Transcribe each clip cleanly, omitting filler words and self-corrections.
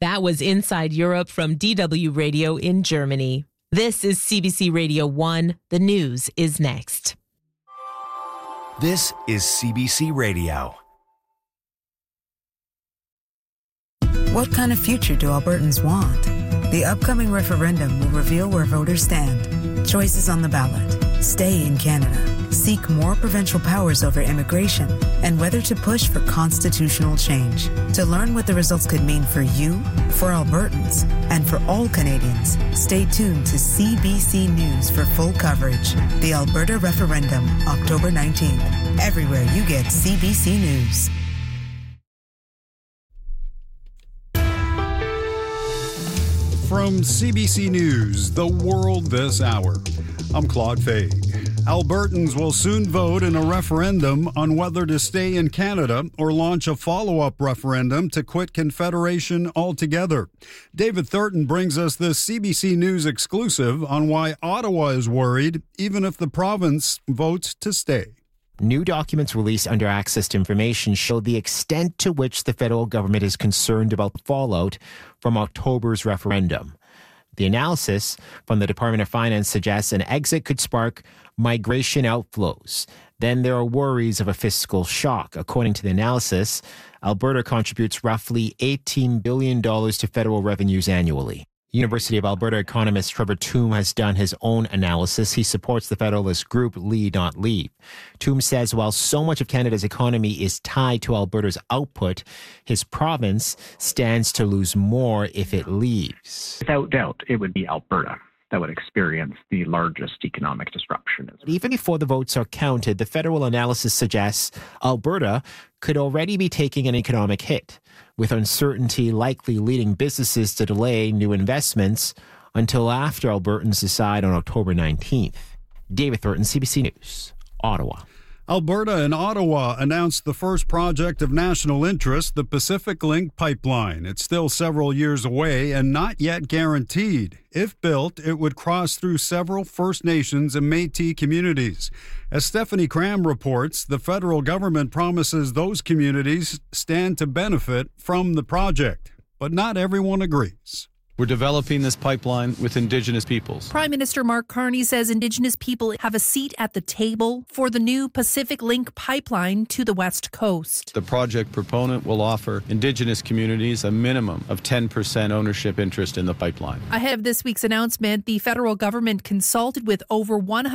That was Inside Europe from DW Radio in Germany. This is CBC Radio 1. The news is next. This is CBC Radio. What kind of future do Albertans want? The upcoming referendum will reveal where voters stand. Choices on the ballot. Stay in Canada. Seek more provincial powers over immigration, and whether to push for constitutional change. To learn what the results could mean for you, for Albertans, and for all Canadians, stay tuned to CBC News for full coverage. The Alberta Referendum, October 19th. Everywhere you get CBC News. From CBC News, The World This Hour, I'm Claude Fay. Albertans will soon vote in a referendum on whether to stay in Canada or launch a follow-up referendum to quit Confederation altogether. David Thurton brings us the CBC News exclusive on why Ottawa is worried, even if the province votes to stay. New documents released under Access to Information show the extent to which the federal government is concerned about the fallout from October's referendum. The analysis from the Department of Finance suggests an exit could spark migration outflows. Then there are worries of a fiscal shock. According to the analysis, Alberta contributes roughly $18 billion to federal revenues annually. University of Alberta economist Trevor Tombe has done his own analysis. He supports the Federalist group Lead Not Leave. Tombe says while so much of Canada's economy is tied to Alberta's output, his province stands to lose more if it leaves. Without doubt, it would be Alberta that would experience the largest economic disruption. Even before the votes are counted, the federal analysis suggests Alberta could already be taking an economic hit, with uncertainty likely leading businesses to delay new investments until after Albertans decide on October 19th. David Thurton, CBC News, Ottawa. Alberta and Ottawa announced the first project of national interest, the Pacific Link pipeline. It's still several years away and not yet guaranteed. If built, it would cross through several First Nations and Métis communities. As Stephanie Cram reports, the federal government promises those communities stand to benefit from the project, but not everyone agrees. We're developing this pipeline with Indigenous peoples. Prime Minister Mark Carney says Indigenous people have a seat at the table for the new Pacific Link pipeline to the West Coast. The project proponent will offer Indigenous communities a minimum of 10% ownership interest in the pipeline. Ahead of this week's announcement, the federal government consulted with over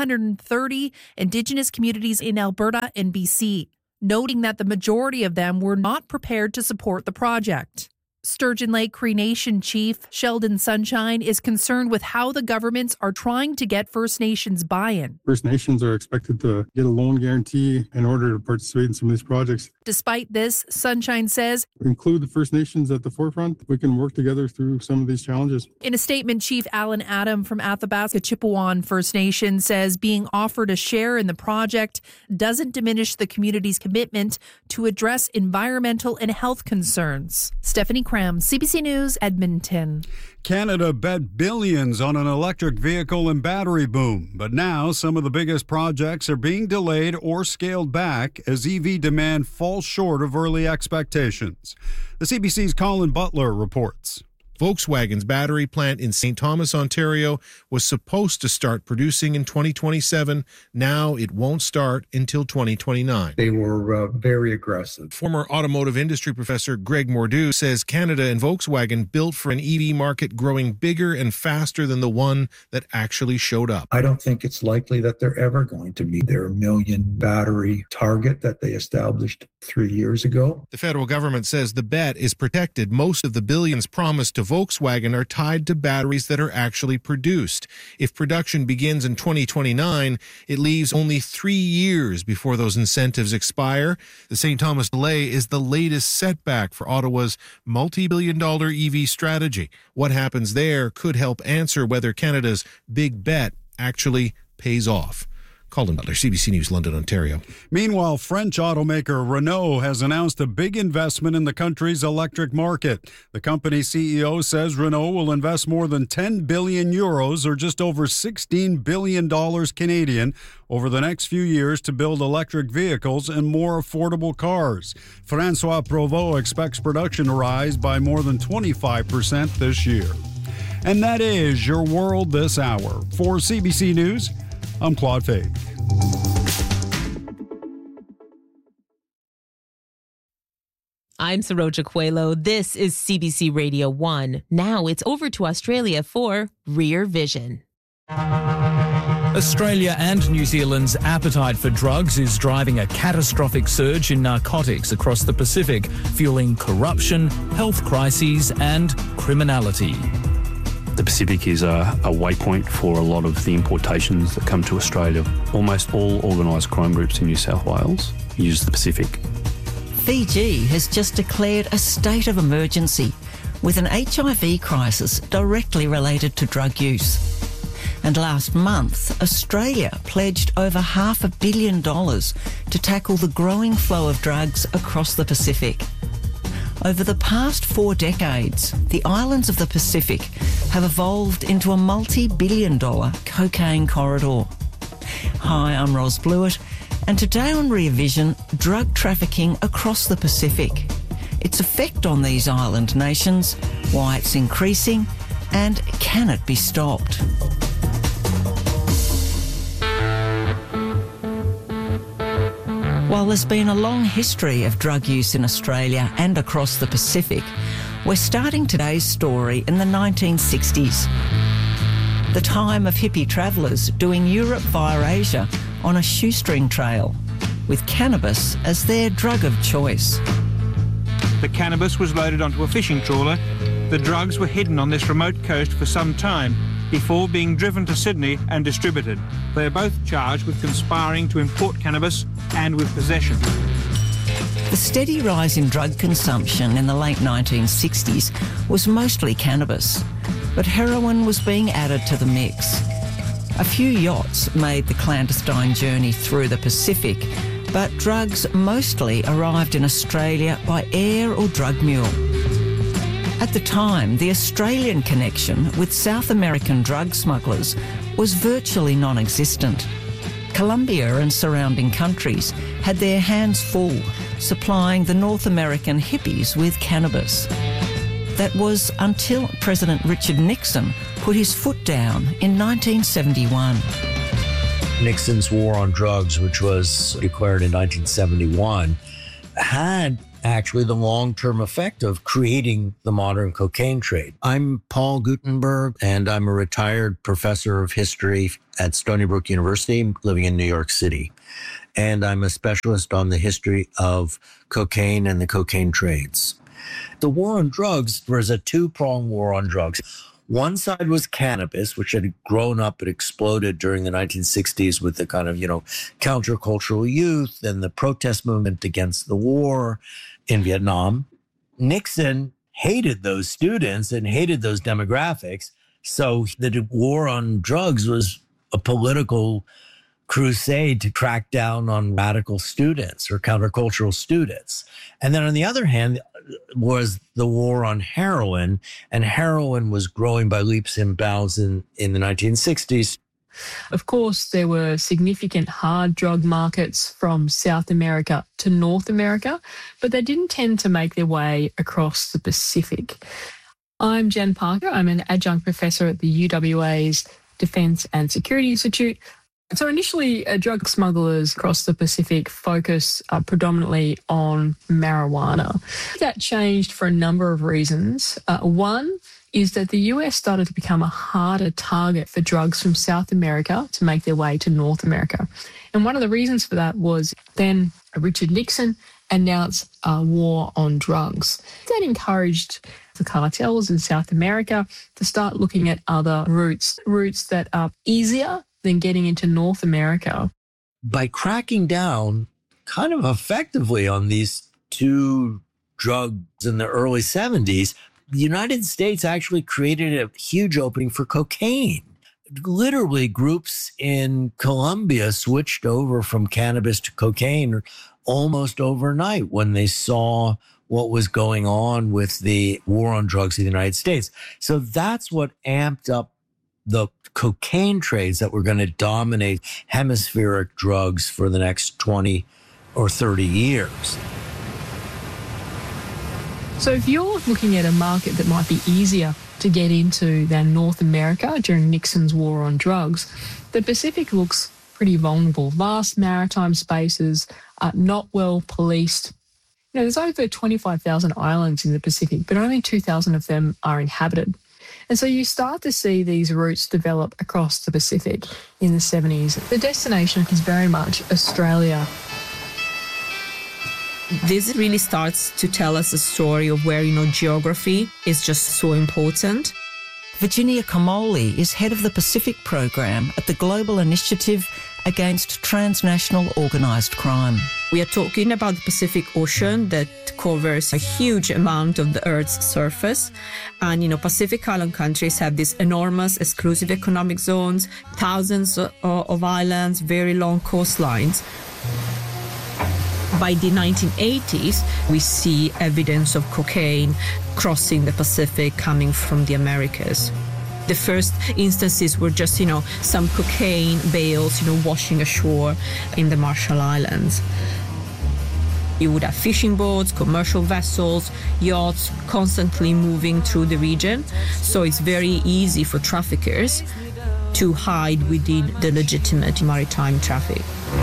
130 Indigenous communities in Alberta and BC, noting that the majority of them were not prepared to support the project. Sturgeon Lake Cree Nation Chief Sheldon Sunshine is concerned with how the governments are trying to get First Nations buy-in. First Nations are expected to get a loan guarantee in order to participate in some of these projects. Despite this, Sunshine says, include the First Nations at the forefront. We can work together through some of these challenges. In a statement, Chief Alan Adam from Athabasca Chipewyan First Nation says being offered a share in the project doesn't diminish the community's commitment to address environmental and health concerns. Stephanie Cram, CBC News, Edmonton. Canada bet billions on an electric vehicle and battery boom, but now some of the biggest projects are being delayed or scaled back as EV demand falls short of early expectations. The CBC's Colin Butler reports. Volkswagen's battery plant in St. Thomas, Ontario, was supposed to start producing in 2027. Now it won't start until 2029. They were very aggressive. Former automotive industry professor Greg Mordew says Canada and Volkswagen built for an EV market growing bigger and faster than the one that actually showed up. I don't think it's likely that they're ever going to meet their 1 million battery target that they established 3 years ago. The federal government says the bet is protected. Most of the billions promised to Volkswagen are tied to batteries that are actually produced. If production begins in 2029, it leaves only 3 years before those incentives expire. The St. Thomas delay is the latest setback for Ottawa's multi-billion-dollar EV strategy. What happens there could help answer whether Canada's big bet actually pays off. Colin Butler, CBC News, London, Ontario. Meanwhile, French automaker Renault has announced a big investment in the country's electric market. The company's CEO says Renault will invest more than 10 billion euros, or just over $16 billion Canadian, over the next few years to build electric vehicles and more affordable cars. Francois Provost expects production to rise by more than 25% this year. And that is your world this hour. For CBC News, I'm Claude Fade. I'm Saroja Coelho. This is CBC Radio 1. Now it's over to Australia for Rear Vision. Australia and New Zealand's appetite for drugs is driving a catastrophic surge in narcotics across the Pacific, fueling corruption, health crises and criminality. The Pacific is a waypoint for a lot of the importations that come to Australia. Almost all organised crime groups in New South Wales use the Pacific. Fiji has just declared a state of emergency with an HIV crisis directly related to drug use. And last month, Australia pledged over $500 million to tackle the growing flow of drugs across the Pacific. Over the past 4 decades, the islands of the Pacific have evolved into a multi-billion-dollar cocaine corridor. Hi, I'm Ros Blewett, and today on Rear Vision, drug trafficking across the Pacific, its effect on these island nations, why it's increasing, and can it be stopped? While there's been a long history of drug use in Australia and across the Pacific, we're starting today's story in the 1960s. The time of hippie travellers doing Europe via Asia on a shoestring trail, with cannabis as their drug of choice. The cannabis was loaded onto a fishing trawler. The drugs were hidden on this remote coast for some time before being driven to Sydney and distributed. They are both charged with conspiring to import cannabis and with possession. The steady rise in drug consumption in the late 1960s was mostly cannabis, but heroin was being added to the mix. A few yachts made the clandestine journey through the Pacific, but drugs mostly arrived in Australia by air or drug mule. At the time, the Australian connection with South American drug smugglers was virtually non-existent. Colombia and surrounding countries had their hands full supplying the North American hippies with cannabis. That was until President Richard Nixon put his foot down in 1971. Nixon's war on drugs, which was declared in 1971, had actually the long-term effect of creating the modern cocaine trade. I'm Paul Gutenberg, and I'm a retired professor of history at Stony Brook University, living in New York City. And I'm a specialist on the history of cocaine and the cocaine trades. The war on drugs was a two-pronged war on drugs. One side was cannabis, which had grown up and exploded during the 1960s with the kind of, countercultural youth and the protest movement against the war in Vietnam. Nixon hated those students and hated those demographics. So the war on drugs was a political crusade to crack down on radical students or countercultural students. And then on the other hand was the war on heroin, and heroin was growing by leaps and bounds in the 1960s. Of course, there were significant hard drug markets from South America to North America, but they didn't tend to make their way across the Pacific. I'm Jen Parker. I'm an adjunct professor at the UWA's Defence and Security Institute. So initially, drug smugglers across the Pacific focus predominantly on marijuana. That changed for a number of reasons. One is that the US started to become a harder target for drugs from South America to make their way to North America. And one of the reasons for that was then Richard Nixon announced a war on drugs. That encouraged the cartels in South America to start looking at other routes that are easier than getting into North America. By cracking down kind of effectively on these two drugs in the early 70s, the United States actually created a huge opening for cocaine. literally groups in Colombia switched over from cannabis to cocaine almost overnight when they saw what was going on with the war on drugs in the United States. So that's what amped up the cocaine trades that were going to dominate hemispheric drugs for the next 20 or 30 years. So if you're looking at a market that might be easier to get into than North America during Nixon's war on drugs, the Pacific looks pretty vulnerable. Vast maritime spaces, not well policed. You know, there's over 25,000 islands in the Pacific, but only 2,000 of them are inhabited. And so you start to see these routes develop across the Pacific in the 70s. The destination is very much Australia. This really starts to tell us a story of where, geography is just so important. Virginia Comolli is head of the Pacific Program at the Global Initiative Against Transnational Organised Crime. We are talking about the Pacific Ocean that covers a huge amount of the Earth's surface. And, Pacific Island countries have these enormous exclusive economic zones, thousands of islands, very long coastlines. By the 1980s, we see evidence of cocaine crossing the Pacific coming from the Americas. The first instances were just, some cocaine bales, washing ashore in the Marshall Islands. You would have fishing boats, commercial vessels, yachts constantly moving through the region. So it's very easy for traffickers to hide within the legitimate maritime traffic.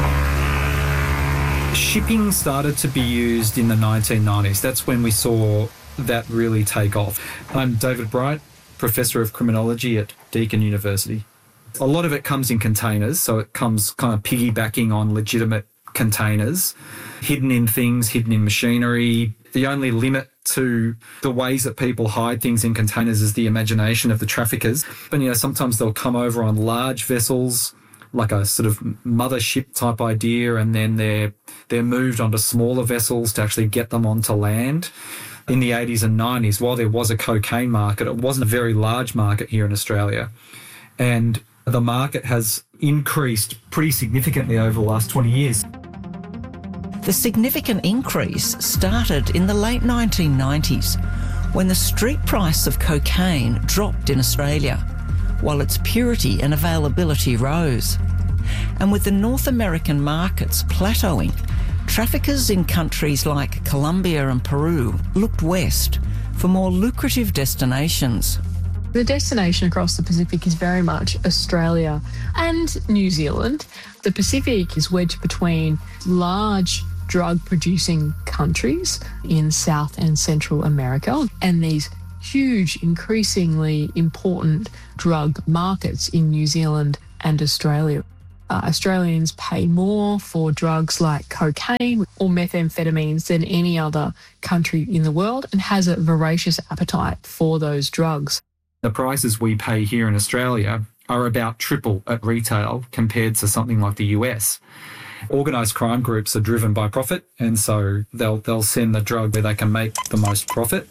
Shipping started to be used in the 1990s. That's when we saw that really take off. I'm David Bright, Professor of Criminology at Deakin University. A lot of it comes in containers, so it comes kind of piggybacking on legitimate containers, hidden in things, hidden in machinery. The only limit to the ways that people hide things in containers is the imagination of the traffickers. But, sometimes they'll come over on large vessels, like a sort of mothership type idea, and then they're moved onto smaller vessels to actually get them onto land. In the 80s and 90s, while there was a cocaine market, it wasn't a very large market here in Australia. And the market has increased pretty significantly over the last 20 years. The significant increase started in the late 1990s when the street price of cocaine dropped in Australia, while its purity and availability rose. And with the North American markets plateauing, traffickers in countries like Colombia and Peru looked west for more lucrative destinations. The destination across the Pacific is very much Australia and New Zealand. The Pacific is wedged between large drug-producing countries in South and Central America and these huge, increasingly important drug markets in New Zealand and Australia. Australians pay more for drugs like cocaine or methamphetamines than any other country in the world and has a voracious appetite for those drugs. The prices we pay here in Australia are about triple at retail compared to something like the US. Organised crime groups are driven by profit, and so they'll send the drug where they can make the most profit.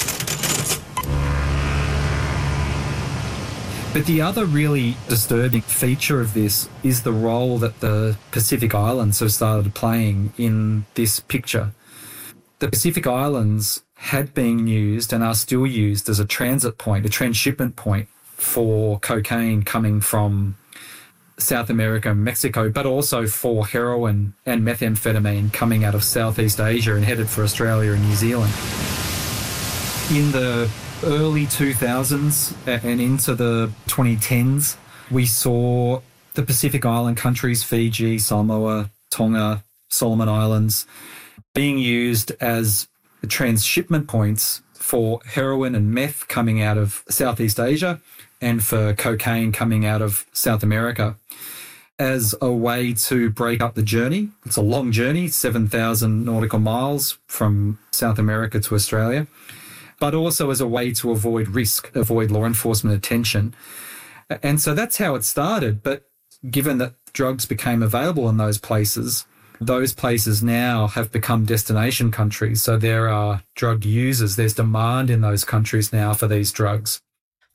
But the other really disturbing feature of this is the role that the Pacific Islands have started playing in this picture. The Pacific Islands had been used and are still used as a transit point, a transshipment point for cocaine coming from South America and Mexico, but also for heroin and methamphetamine coming out of Southeast Asia and headed for Australia and New Zealand. In the early 2000s and into the 2010s, we saw the Pacific Island countries, Fiji, Samoa, Tonga, Solomon Islands, being used as transshipment points for heroin and meth coming out of Southeast Asia and for cocaine coming out of South America as a way to break up the journey. It's a long journey, 7,000 nautical miles from South America to Australia, but also as a way to avoid risk, avoid law enforcement attention. And so that's how it started. But given that drugs became available in those places now have become destination countries. So there are drug users. There's demand in those countries now for these drugs.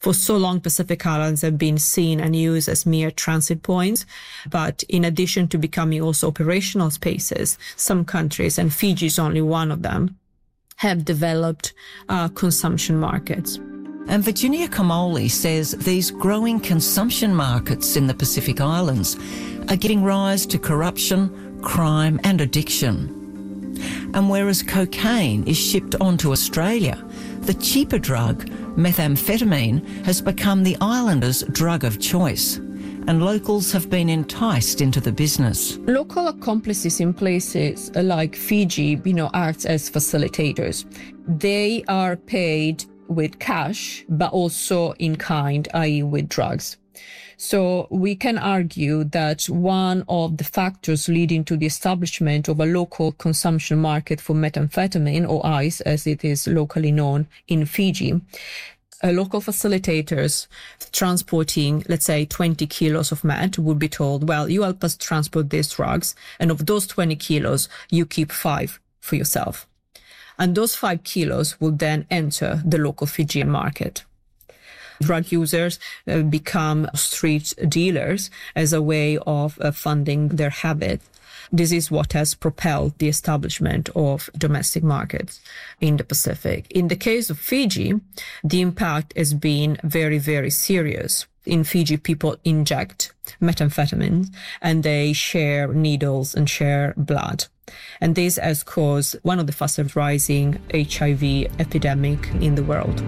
For so long, Pacific Islands have been seen and used as mere transit points. But in addition to becoming also operational spaces, some countries, and Fiji is only one of them, have developed consumption markets. And Virginia Kamoli says these growing consumption markets in the Pacific Islands are giving rise to corruption, crime and addiction. And whereas cocaine is shipped onto Australia, the cheaper drug, methamphetamine, has become the islanders' drug of choice, and locals have been enticed into the business. Local accomplices in places like Fiji, act as facilitators. They are paid with cash, but also in kind, i.e. with drugs. So we can argue that one of the factors leading to the establishment of a local consumption market for methamphetamine, or ICE as it is locally known in Fiji, local facilitators transporting, let's say, 20 kilos of meth would be told, well, you help us transport these drugs, and of those 20 kilos, you keep 5 for yourself. And those 5 kilos will then enter the local Fijian market. Drug users become street dealers as a way of funding their habit. This is what has propelled the establishment of domestic markets in the Pacific. In the case of Fiji, the impact has been very, very serious. In Fiji, people inject methamphetamine and they share needles and share blood. And this has caused one of the fastest rising HIV epidemic in the world.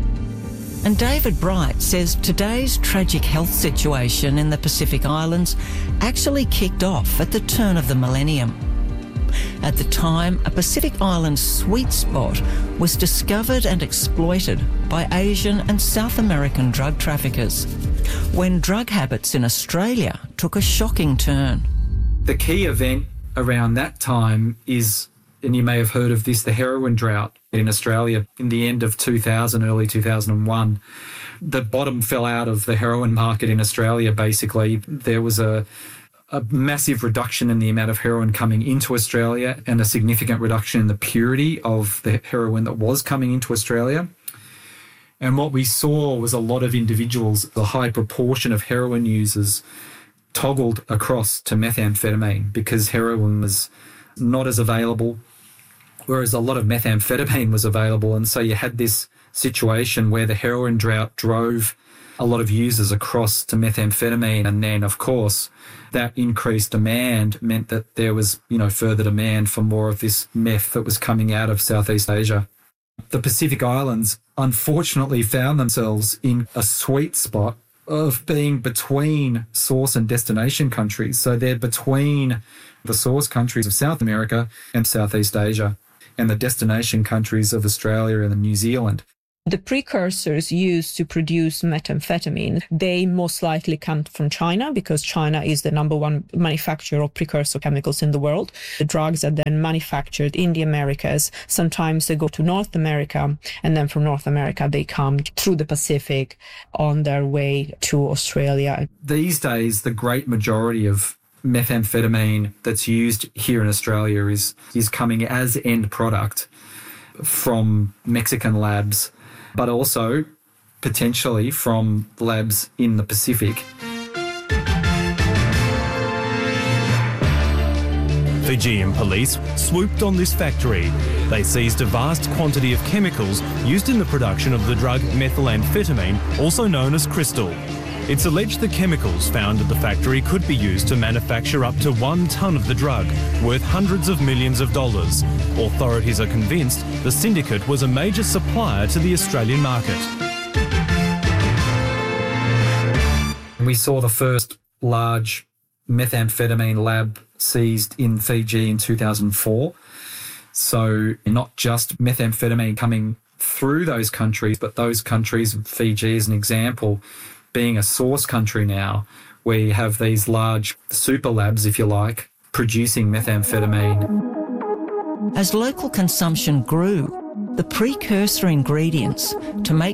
And David Bright says today's tragic health situation in the Pacific Islands actually kicked off at the turn of the millennium. At the time, a Pacific Islands sweet spot was discovered and exploited by Asian and South American drug traffickers, when drug habits in Australia took a shocking turn. The key event around that time is, and you may have heard of this, the heroin drought in Australia in the end of 2000, early 2001. The bottom fell out of the heroin market in Australia, basically. There was a massive reduction in the amount of heroin coming into Australia and a significant reduction in the purity of the heroin that was coming into Australia. And what we saw was a lot of individuals, the high proportion of heroin users, toggled across to methamphetamine because heroin was not as available, whereas a lot of methamphetamine was available. And so you had this situation where the heroin drought drove a lot of users across to methamphetamine. And then, of course, that increased demand meant that there was, further demand for more of this meth that was coming out of Southeast Asia. The Pacific Islands unfortunately found themselves in a sweet spot of being between source and destination countries. So they're between the source countries of South America and Southeast Asia and the destination countries of Australia and New Zealand. The precursors used to produce methamphetamine, they most likely come from China because China is the number one manufacturer of precursor chemicals in the world. The drugs are then manufactured in the Americas. Sometimes they go to North America, and then from North America they come through the Pacific on their way to Australia. These days, the great majority of methamphetamine that's used here in Australia is coming as end product from Mexican labs, but also potentially from labs in the Pacific. Fijian police swooped on this factory. They seized a vast quantity of chemicals used in the production of the drug methamphetamine, also known as crystal. It's alleged the chemicals found at the factory could be used to manufacture up to 1 tonne of the drug, worth hundreds of millions of dollars. Authorities are convinced the syndicate was a major supplier to the Australian market. We saw the first large methamphetamine lab seized in Fiji in 2004. So not just methamphetamine coming through those countries, but those countries, Fiji as an example, being a source country now, where you have these large super labs, if you like, producing methamphetamine. As local consumption grew, the precursor ingredients to make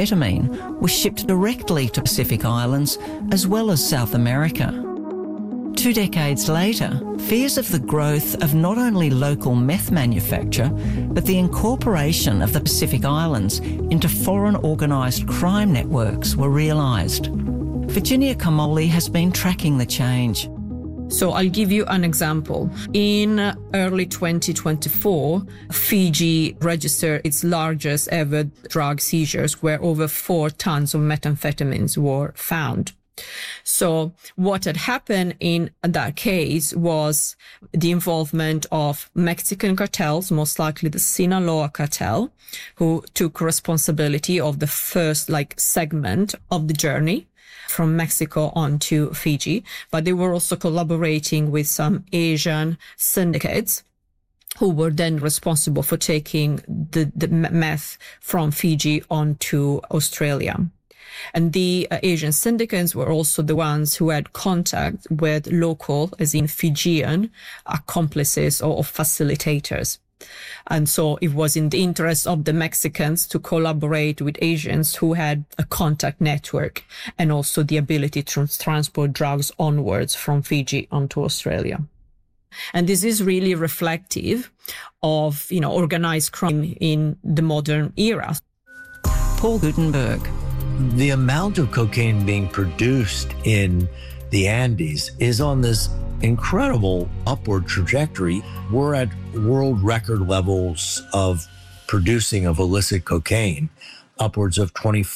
methamphetamine were shipped directly to Pacific Islands as well as South America. 2 decades later, fears of the growth of not only local meth manufacture, but the incorporation of the Pacific Islands into foreign organised crime networks were realised. Virginia Kamoli has been tracking the change. So I'll give you an example. In early 2024, Fiji registered its largest ever drug seizures, where over 4 tons of methamphetamines were found. So what had happened in that case was the involvement of Mexican cartels, most likely the Sinaloa cartel, who took responsibility of the first segment of the journey from Mexico onto Fiji. But they were also collaborating with some Asian syndicates who were then responsible for taking the meth from Fiji onto Australia. And the Asian syndicates were also the ones who had contact with local, as in Fijian, accomplices or facilitators. And so it was in the interest of the Mexicans to collaborate with Asians who had a contact network and also the ability to transport drugs onwards from Fiji onto Australia. And this is really reflective of, organized crime in the modern era. Paul Gutenberg. The amount of cocaine being produced in the Andes is on this incredible upward trajectory. We're at world record levels of producing of illicit cocaine, upwards of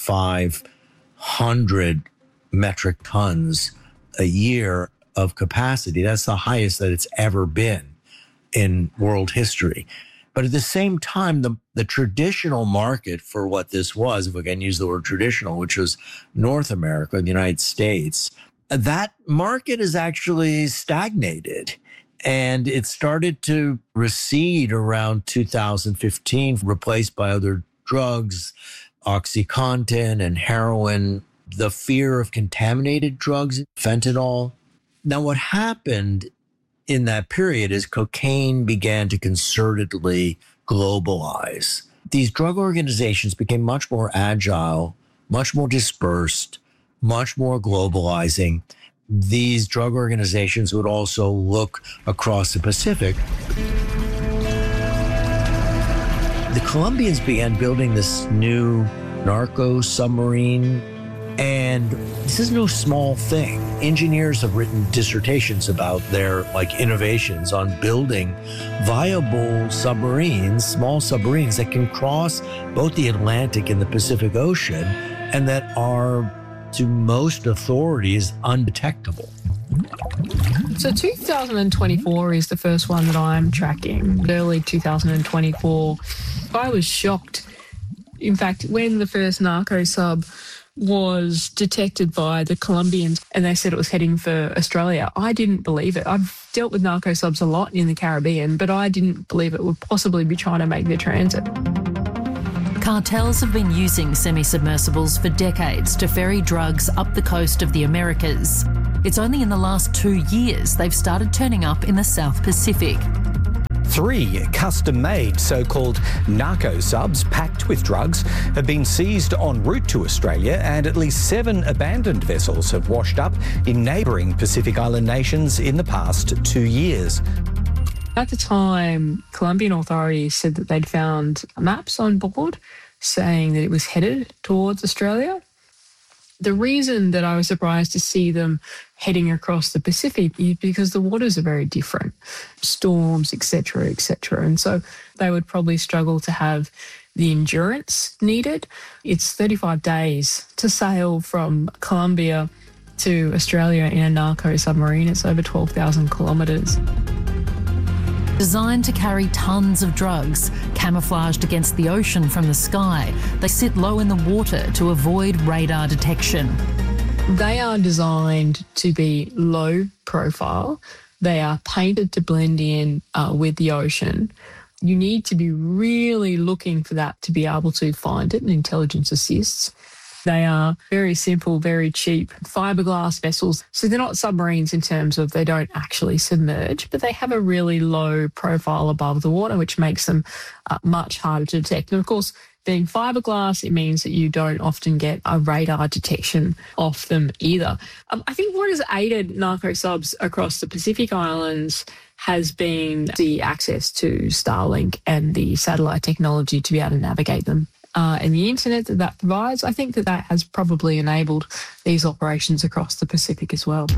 2,500 metric tons a year of capacity. That's the highest that it's ever been in world history. But at the same time, the traditional market for what this was, if we can use the word traditional, which was North America, the United States, that market is actually stagnated. And it started to recede around 2015, replaced by other drugs, OxyContin and heroin, the fear of contaminated drugs, fentanyl. Now, what happened in that period is cocaine began to concertedly globalize. These drug organizations became much more agile, much more dispersed, much more globalizing. These drug organizations would also look across the Pacific. The Colombians began building this new narco submarine. And this is no small thing. Engineers have written dissertations about their innovations on building viable submarines, small submarines that can cross both the Atlantic and the Pacific Ocean and that are, to most authorities, undetectable. So 2024 is the first one that I'm tracking. Early 2024, I was shocked. In fact, when the first narco sub was detected by the Colombians and they said it was heading for Australia, I didn't believe it. I've dealt with narco subs a lot in the Caribbean, but I didn't believe it would possibly be trying to make their transit. Cartels have been using semi-submersibles for decades to ferry drugs up the coast of the Americas. It's only in the last 2 years they've started turning up in the South Pacific. 3 custom-made so-called narco subs packed with drugs have been seized en route to Australia, and at least 7 abandoned vessels have washed up in neighbouring Pacific Island nations in the past 2 years. At the time, Colombian authorities said that they'd found maps on board saying that it was headed towards Australia. The reason that I was surprised to see them heading across the Pacific is because the waters are very different, storms, etc., etc. And so they would probably struggle to have the endurance needed. It's 35 days to sail from Colombia to Australia in a narco submarine. It's over 12,000 kilometres. Designed to carry tons of drugs, camouflaged against the ocean from the sky, they sit low in the water to avoid radar detection. They are designed to be low profile. They are painted to blend in with the ocean. You need to be really looking for that to be able to find it, and intelligence assists. They are very simple, very cheap fiberglass vessels. So they're not submarines in terms of they don't actually submerge, but they have a really low profile above the water, which makes them much harder to detect. And of course, being fiberglass, it means that you don't often get a radar detection of them either. I think what has aided narco subs across the Pacific Islands has been the access to Starlink and the satellite technology to be able to navigate them. And the internet that provides, I think that has probably enabled these operations across the Pacific as well.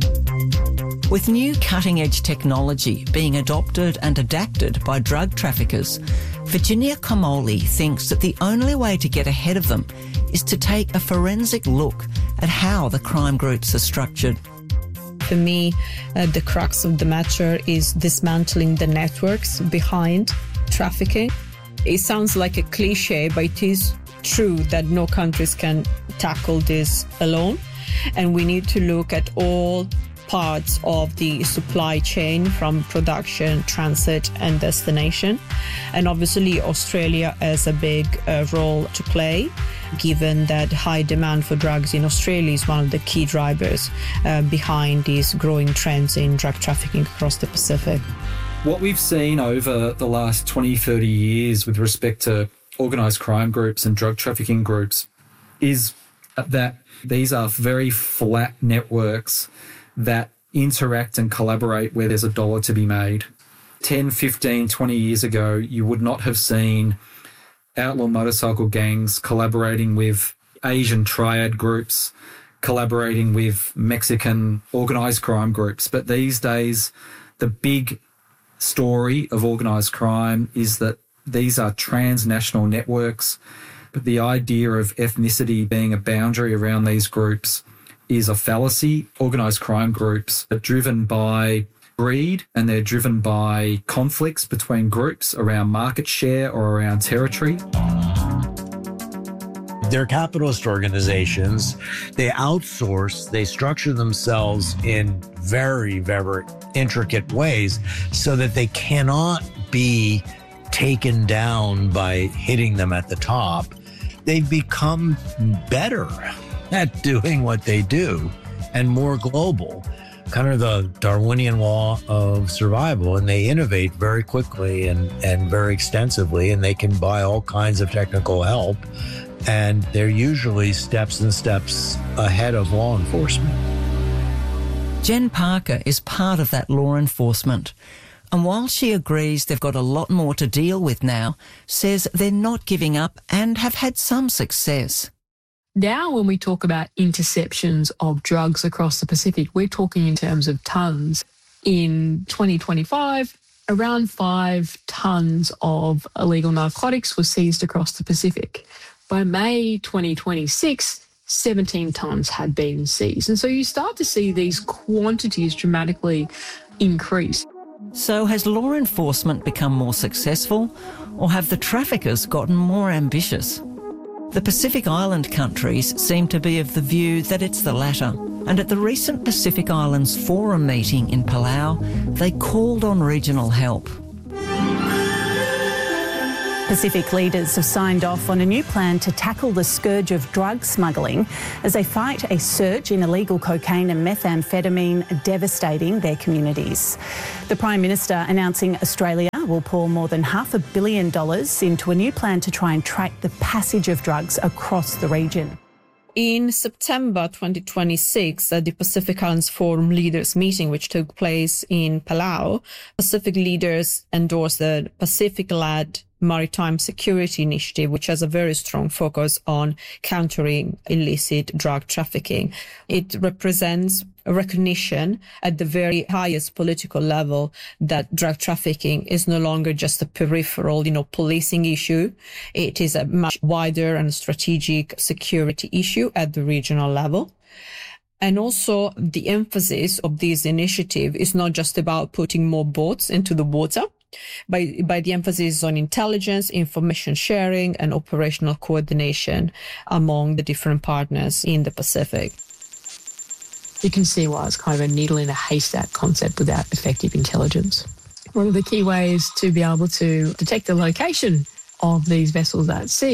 With new cutting-edge technology being adopted and adapted by drug traffickers, Virginia Comoli thinks that the only way to get ahead of them is to take a forensic look at how the crime groups are structured. For me, the crux of the matter is dismantling the networks behind trafficking. It sounds like a cliche, but it is true that no countries can tackle this alone. And we need to look at all parts of the supply chain, from production, transit and destination. And obviously Australia has a big role to play, given that high demand for drugs in Australia is one of the key drivers behind these growing trends in drug trafficking across the Pacific. What we've seen over the last 20, 30 years with respect to organised crime groups and drug trafficking groups is that these are very flat networks that interact and collaborate where there's a dollar to be made. 10, 15, 20 years ago, you would not have seen outlaw motorcycle gangs collaborating with Asian triad groups, collaborating with Mexican organised crime groups. But these days, the big story of organised crime is that these are transnational networks, but the idea of ethnicity being a boundary around these groups is a fallacy. Organised crime groups are driven by greed and they're driven by conflicts between groups around market share or around territory. They're capitalist organizations. They outsource, they structure themselves in very, very intricate ways so that they cannot be taken down by hitting them at the top. They've become better at doing what they do and more global, kind of the Darwinian law of survival. And they innovate very quickly and very extensively, and they can buy all kinds of technical help. And they're usually steps and steps ahead of law enforcement. Jen Parker is part of that law enforcement. And while she agrees they've got a lot more to deal with now, says they're not giving up and have had some success. Now, when we talk about interceptions of drugs across the Pacific, we're talking in terms of tonnes. In 2025, around 5 tonnes of illegal narcotics were seized across the Pacific. By May 2026, 17 tonnes had been seized. And so you start to see these quantities dramatically increase. So has law enforcement become more successful, or have the traffickers gotten more ambitious? The Pacific Island countries seem to be of the view that it's the latter. And at the recent Pacific Islands Forum meeting in Palau, they called on regional help. Pacific leaders have signed off on a new plan to tackle the scourge of drug smuggling as they fight a surge in illegal cocaine and methamphetamine devastating their communities. The Prime Minister announcing Australia will pour more than $500 million into a new plan to try and track the passage of drugs across the region. In September 2026, at the Pacific Islands Forum leaders meeting, which took place in Palau, Pacific leaders endorsed the Pacific-led Maritime Security Initiative, which has a very strong focus on countering illicit drug trafficking. It represents a recognition at the very highest political level that drug trafficking is no longer just a peripheral, policing issue. It is a much wider and strategic security issue at the regional level. And also the emphasis of this initiative is not just about putting more boats into the water, by the emphasis on intelligence, information sharing, and operational coordination among the different partners in the Pacific. You can see why it's kind of a needle in a haystack concept without effective intelligence. One of the key ways to be able to detect the location of these vessels at sea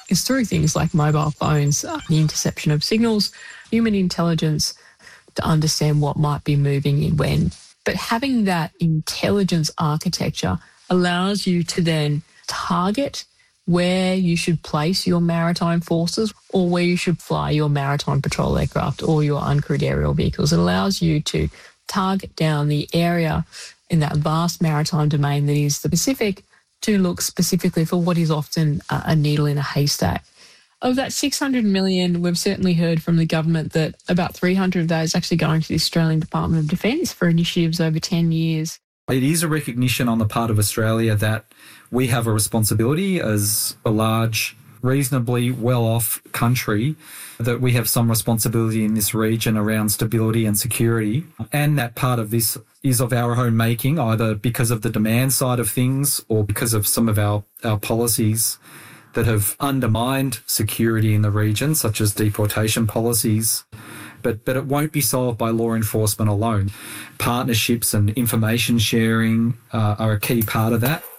is through things like mobile phones, the interception of signals, human intelligence to understand what might be moving in when. But having that intelligence architecture allows you to then target where you should place your maritime forces or where you should fly your maritime patrol aircraft or your uncrewed aerial vehicles. It allows you to target down the area in that vast maritime domain that is the Pacific to look specifically for what is often a needle in a haystack. Of that 600 million, we've certainly heard from the government that about 300 of that is actually going to the Australian Department of Defence for initiatives over 10 years. It is a recognition on the part of Australia that we have a responsibility as a large, reasonably well-off country, that we have some responsibility in this region around stability and security, and that part of this is of our own making, either because of the demand side of things or because of some of our policies that have undermined security in the region, such as deportation policies. But it won't be solved by law enforcement alone. Partnerships and information sharing are a key part of that.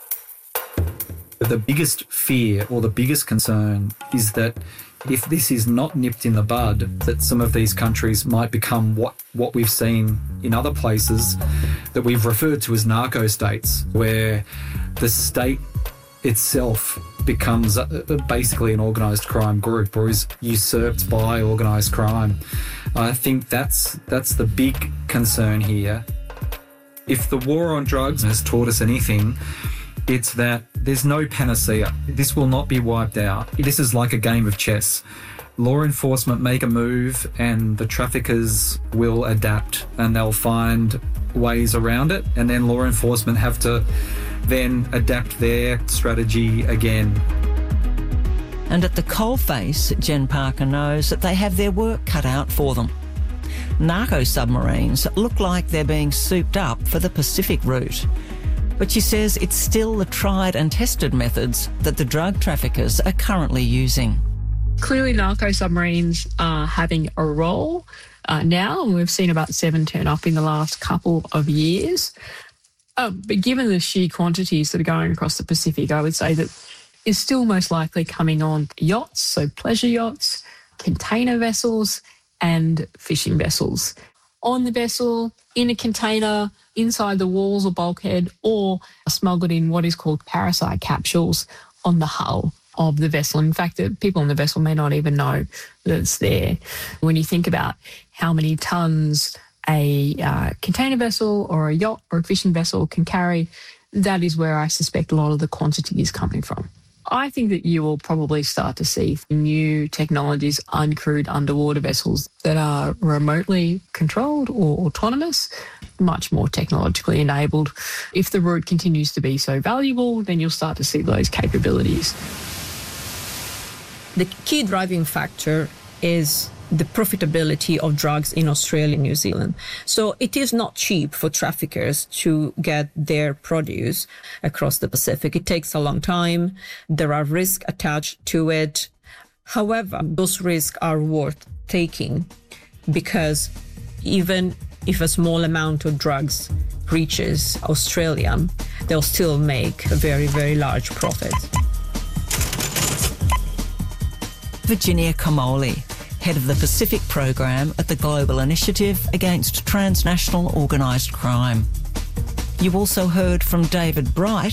The biggest fear or the biggest concern is that if this is not nipped in the bud, that some of these countries might become what we've seen in other places that we've referred to as narco states, where the state itself becomes basically an organised crime group or is usurped by organised crime. I think that's the big concern here. If the war on drugs has taught us anything, it's that there's no panacea. This will not be wiped out. This is like a game of chess. Law enforcement make a move and the traffickers will adapt and they'll find ways around it, and then law enforcement have to then adapt their strategy again. And at the coalface, Jen Parker knows that they have their work cut out for them. Narco submarines look like they're being souped up for the Pacific route. But she says it's still the tried and tested methods that the drug traffickers are currently using. Clearly, narco submarines are having a role now, and we've seen about 7 turn up in the last couple of years. But given the sheer quantities that are going across the Pacific, I would say that it's still most likely coming on yachts, so pleasure yachts, container vessels, and fishing vessels. On the vessel, in a container, inside the walls or bulkhead, or smuggled in what is called parasite capsules on the hull of the vessel. In fact, the people on the vessel may not even know that it's there. When you think about how many tons a container vessel or a yacht or a fishing vessel can carry, that is where I suspect a lot of the quantity is coming from. I think that you will probably start to see new technologies, uncrewed underwater vessels that are remotely controlled or autonomous, much more technologically enabled. If the route continues to be so valuable, then you'll start to see those capabilities. The key driving factor is the profitability of drugs in Australia and New Zealand. So it is not cheap for traffickers to get their produce across the Pacific. It takes a long time. There are risks attached to it. However, those risks are worth taking because even if a small amount of drugs reaches Australia, they'll still make a very, very large profit. Virginia Comolli, head of the Pacific Program at the Global Initiative Against Transnational Organised Crime. You also heard from David Bright,